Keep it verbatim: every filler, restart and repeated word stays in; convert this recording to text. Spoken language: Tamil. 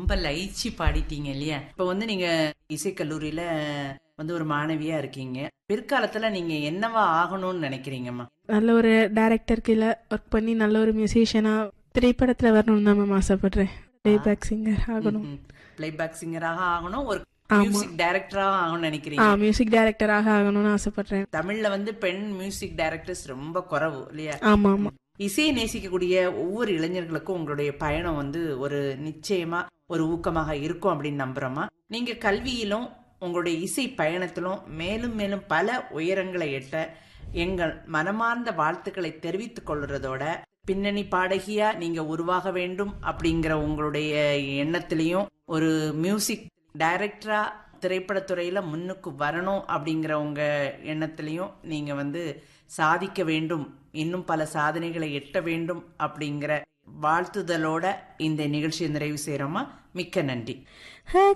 ரொம்ப லயிச்சு பாடிட்டீங்க இல்லையா? இப்ப வந்து நீங்க இசைக்கல்லூரியில வந்து ஒரு மாணவியா இருக்கீங்க. பிற்காலத்துல நீங்க என்னவா ஆகணும்னு நினைக்கிறீங்கம்மா? நல்ல ஒரு டைரக்டர் கீழே ஒர்க் பண்ணி நல்ல ஒரு மியூசிஷியனா திரைப்படத்துல வரணும்னு தான் மேம் ஆசைப்படுறேன். பிளேபேக் சிங்கர் ஆகணும். பிளேபேக் சிங்கராக ஆகணும், ஒரு ஆமா. மியூசிக் டைரக்டராக ஆகணும்னு ஆ நினைக்கிறீங்க? மியூசிக் டைரக்டராக ஆகணும்னு ஆசைப்படுறேன். தமிழ்ல வந்து பெண் மியூசிக் டைரக்டர்ஸ் ரொம்ப குறைவு இல்லையா? ஆமா ஆமா. இசையை நேசிக்கக்கூடிய ஒவ்வொரு இளைஞர்களுக்கும் உங்களுடைய பயணம் வந்து ஒரு நிச்சயமா ஒரு ஊக்கமாக இருக்கும் அப்படின்னு நம்புறோமா. நீங்க கல்வியிலும் உங்களுடைய இசை பயணத்திலும் மேலும் மேலும் பல உயரங்களை எட்ட எங்கள் மனமார்ந்த வாழ்த்துக்களை தெரிவித்துக் கொள்றதோட, பின்னணி பாடகியா நீங்க உருவாக வேண்டும் அப்படிங்கிற உங்களுடைய எண்ணத்திலையும், ஒரு மியூசிக் டைரக்டரா திரைப்படத்துறையில முன்னுக்கு வரணும் அப்படிங்கிற உங்க எண்ணத்திலையும் நீங்க வந்து சாதிக்க வேண்டும், இன்னும் பல சாதனைகளை எட்ட வேண்டும் அப்படிங்கிற வாழ்த்துதலோட இந்த நிகழ்ச்சியை நிறைவு செய்யறோமா. மிக்க நன்றி.